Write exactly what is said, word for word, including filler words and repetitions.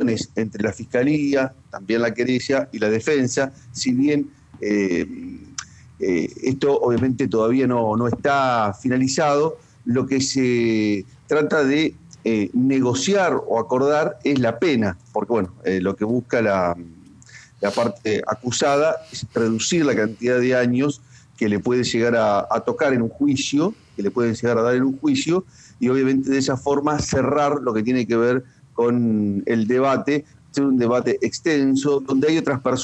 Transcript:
reuniones entre la Fiscalía, también la querella y la defensa, si bien eh, eh, esto obviamente todavía no, no está finalizado, lo que se trata de eh, negociar o acordar es la pena, porque bueno, eh, lo que busca la, la parte acusada es reducir la cantidad de años que le puede llegar a, a tocar en un juicio, que le pueden llegar a dar en un juicio, y obviamente de esa forma cerrar lo que tiene que ver con el debate, ser un debate extenso, donde hay otras personas